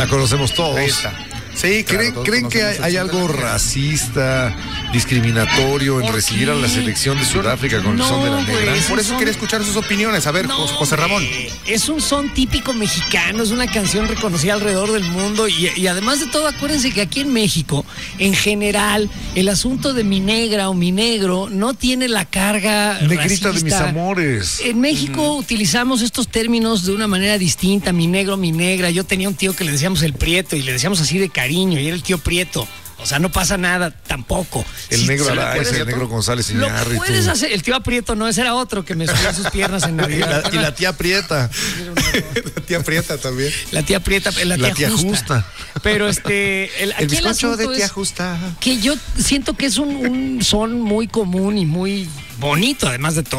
la conocemos todos. Ahí está. Sí, claro, ¿Creen que hay algo racista, discriminatorio en recibir a la selección de Sudáfrica con el son de la negra? Por eso quería escuchar sus opiniones. A ver, José Ramón. Es un son típico mexicano, es una canción reconocida alrededor del mundo y además de todo, acuérdense que aquí en México, en general, el asunto de mi negra o mi negro no tiene la carga Negrita racista. de mis amores. En México utilizamos estos términos de una manera distinta, mi negro, mi negra. Yo tenía un tío que le decíamos el Prieto y le decíamos así de cariño y era el tío Prieto. O sea, no pasa nada tampoco. El negro Araiza, el negro González Iñárritu. Lo puedes hacer. El tío Aprieto no, ese era otro que me subía sus piernas en Navidad. Y la tía Prieta. La tía Prieta también. La tía Prieta, la tía Justa. Pero el bizcocho de tía Justa. Que yo siento que es un son muy común y muy bonito, además de todo.